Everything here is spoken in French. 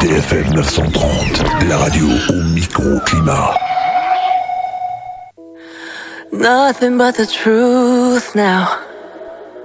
DFM 930, la radio au micro-climat. Nothing but the truth now.